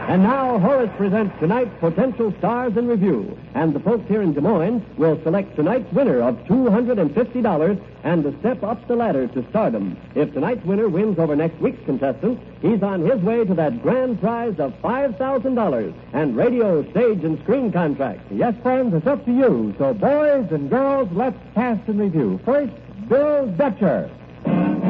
And now Horace presents tonight's potential stars in review. And the folks here in Des Moines will select tonight's winner of $250 and to step up the ladder to stardom. If tonight's winner wins over next week's contestant, he's on his way to that grand prize of $5,000 and radio, stage, and screen contracts. Yes, friends, it's up to you. So boys and girls, let's cast and review. First, Bill Dutcher.